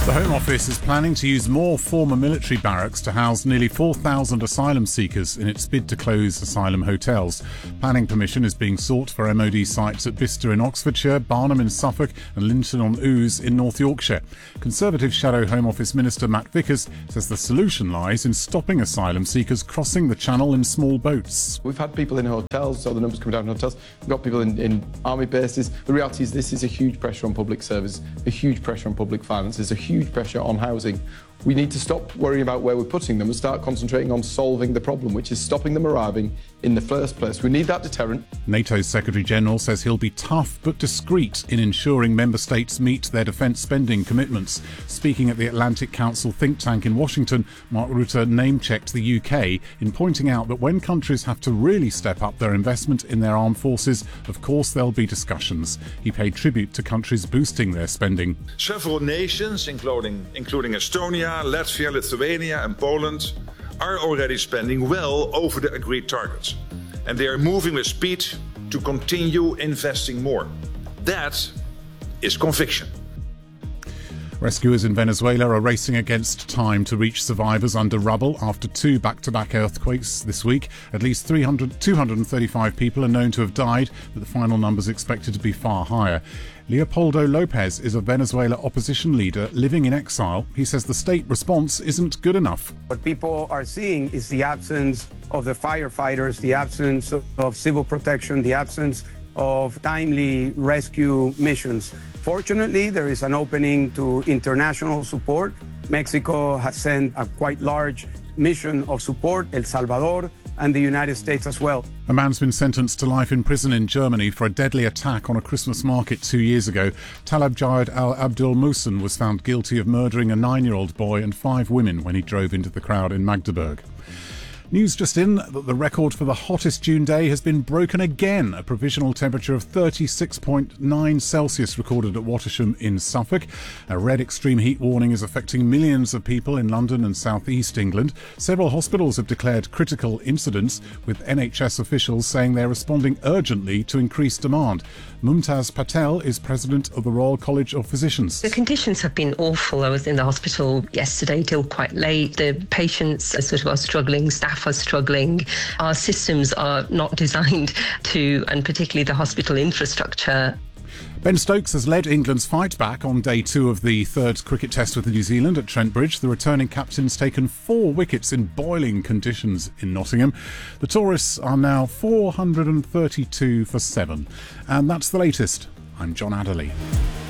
The Home Office is planning to use more former military barracks to house nearly 4,000 asylum seekers in its bid to close asylum hotels. Planning permission is being sought for MOD sites at Bicester in Oxfordshire, Barnham in Suffolk and Linton-on-Ouse in North Yorkshire. Conservative Shadow Home Office Minister Matt Vickers says the solution lies in stopping asylum seekers crossing the Channel in small boats. We've had people in hotels, so the numbers coming down in hotels. We've got people in army bases. The reality is this is a huge pressure on public service, a huge pressure on public finances, a huge pressure on housing. We need to stop worrying about where we're putting them and start concentrating on solving the problem, which is stopping them arriving in the first place. We need that deterrent. NATO's Secretary-General says he'll be tough but discreet in ensuring member states meet their defence spending commitments. Speaking at the Atlantic Council think tank in Washington, Mark Rutte name-checked the UK in pointing out that when countries have to really step up their investment in their armed forces, of course there'll be discussions. He paid tribute to countries boosting their spending. Several nations, including Estonia, Latvia, Lithuania and Poland, are already spending well over the agreed targets. And they are moving with speed to continue investing more. That is conviction. Rescuers in Venezuela are racing against time to reach survivors under rubble after two back-to-back earthquakes this week. At least 235 people are known to have died, but the final number is expected to be far higher. Leopoldo Lopez is a Venezuela opposition leader living in exile. He says the state response isn't good enough. What people are seeing is the absence of the firefighters, the absence of civil protection, the absence of timely rescue missions. Fortunately, there is an opening to international support. Mexico has sent a quite large mission of support, El Salvador, and the United States as well. A man's been sentenced to life in prison in Germany for a deadly attack on a Christmas market 2 years ago. Talab Jawed al-Abdul Muhsin was found guilty of murdering a 9-year-old boy and 5 women when he drove into the crowd in Magdeburg. News just in that the record for the hottest June day has been broken again. A provisional temperature of 36.9 Celsius recorded at Wattisham in Suffolk. A red extreme heat warning is affecting millions of people in London and South East England. Several hospitals have declared critical incidents, with NHS officials saying they're responding urgently to increased demand. Mumtaz Patel is president of the Royal College of Physicians. The conditions have been awful. I was in the hospital yesterday till quite late. The patients are struggling, staff are struggling. Our systems are not designed to, and particularly the hospital infrastructure. Ben Stokes has led England's fight back on day 2 of the third cricket test with New Zealand at Trent Bridge. The returning captain's taken 4 wickets in boiling conditions in Nottingham. The tourists are now 432 for 7. And that's the latest. I'm John Adderley.